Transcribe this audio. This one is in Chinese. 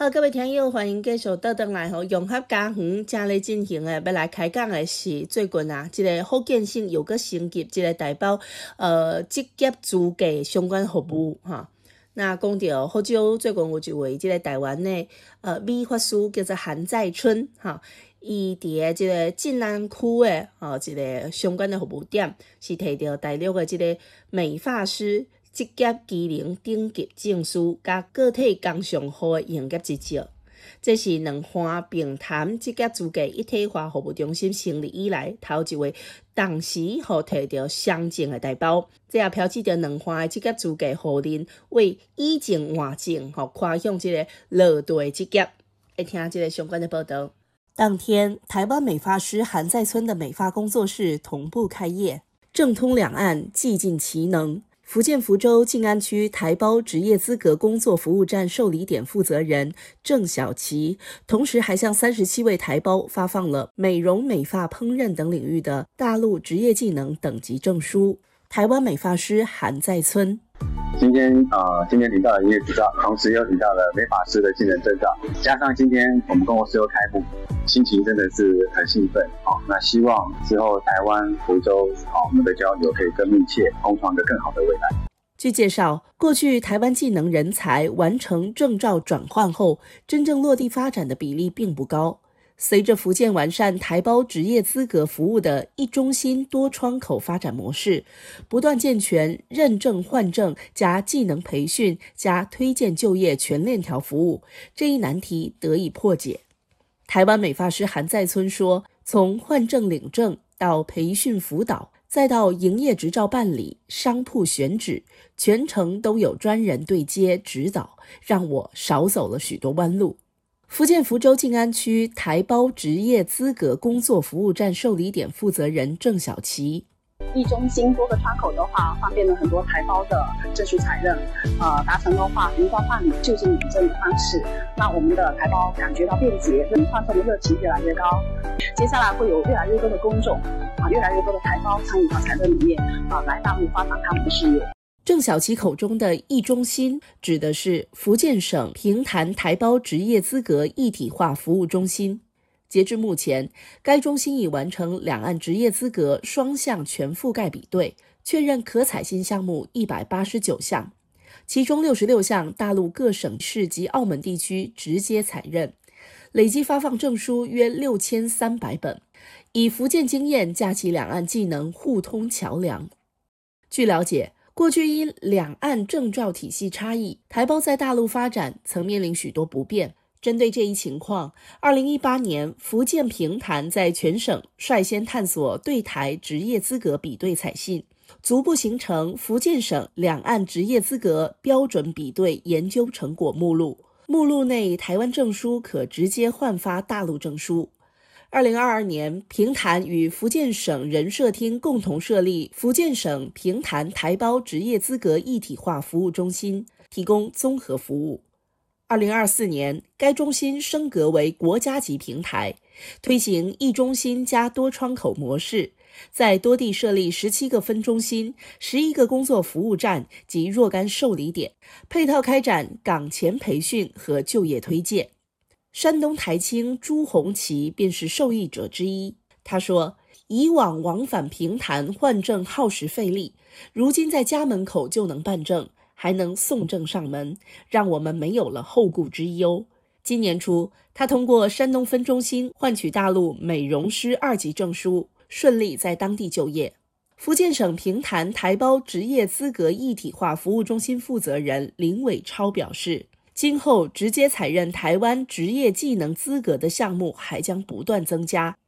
好，各位听友，欢迎继续倒转来融合家园正咧进行的，要来开讲的是最近这个福建省又搁升级这个台胞职业资格相关服务哈。那讲到福州最近有一位这个台湾的美发师叫做韩在春哈，伊伫这个晋安区的一个相关的服务点是摕到大陆的这个美发师职业技能等级证书甲个体工商户的营业执照，这是两岸平潭职业资格一体化服务中心成立以来头一位同时摕到双证的台胞。这也标志着两岸的职业资格互认为以证换证，跨向这个落地职业。来听这个相关的报道。当天，台湾美发师韩在村的美发工作室同步开业，政通两岸，技尽其能。福建福州晋安区台胞职业资格工作服务站受理点负责人郑小琪，同时还向37位台胞发放了美容、美发、烹饪等领域的大陆职业技能等级证书。台湾美发师韩在村， 今天领到了营业执照，同时又领到了美发师的技能证照，加上今天我们公司又开幕，心情真的是很兴奋。那希望之后台湾、福州我们的交流可以更密切，共创一个更好的未来。 据介绍，过去台湾技能人才完成证照转换后，真正落地发展的比例并不高。随着福建完善台胞职业资格服务的一中心多窗口发展模式，不断健全认证换证加技能培训加推荐就业全链条服务，这一难题得以破解。台湾美发师韩在村说，从换证领证到培训辅导，再到营业执照办理、商铺选址，全程都有专人对接指导，让我少走了许多弯路。福建福州晋安区台胞职业资格工作服务站受理点负责人郑小琪， 一中心多个窗口的话，方便了很多台胞的证书采认，达成的话云端办理就近领证的方式，让我们的台胞感觉到便捷，换证的热情越来越高。接下来会有越来越多的公众越来越多的台胞参与到采认里面来大陆发展他们的事业。 郑小琪口中的一中心指的是福建省平潭台胞职业资格一体化服务中心。截至目前，该中心已完成两岸职业资格双向全覆盖比对，确认可采信项目189项，其中66项大陆各省市及澳门地区直接采认，累计发放证书约6300本，以福建经验架起两岸技能互通桥梁。据了解，过去因两岸证照体系差异，台胞在大陆发展曾面临许多不便。针对这一情况，2018年福建平潭在全省率先探索对台职业资格比对采信，逐步形成福建省两岸职业资格标准比对研究成果目录。目录内台湾证书可直接换发大陆证书。2022年，平潭与福建省人社厅共同设立福建省平潭台胞职业资格一体化服务中心，提供综合服务。2024年，该中心升格为国家级平台，推行一中心加多窗口模式，在多地设立17个分中心、11个工作服务站及若干受理点，配套开展岗前培训和就业推荐。山东台青朱红旗便是受益者之一。他说，以往往返平潭换证耗时费力，如今在家门口就能办证，还能送证上门，让我们没有了后顾之忧。今年初，他通过山东分中心换取大陆美容师2级证书，顺利在当地就业。福建省平潭台胞职业资格一体化服务中心负责人林伟超表示，今后直接采认台湾职业技能资格的项目还将不断增加，